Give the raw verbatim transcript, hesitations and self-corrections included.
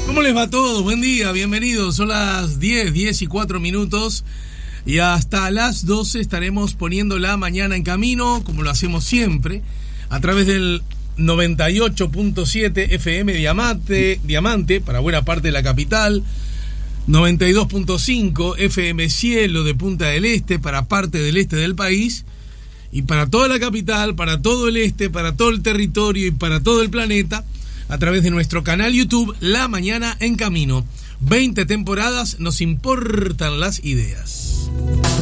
¿Cómo les va a todos? Buen día, bienvenidos. Son las diez, diez y cuatro minutos. Y hasta las doce estaremos poniendo la mañana en camino, como lo hacemos siempre, a través del noventa y ocho punto siete F M Diamante, Diamante, para buena parte de la capital, noventa y dos punto cinco F M Cielo de Punta del Este, para parte del este del país, y para toda la capital, para todo el este, para todo el territorio y para todo el planeta, a través de nuestro canal YouTube, La Mañana en Camino. veinte temporadas, nos importan las ideas.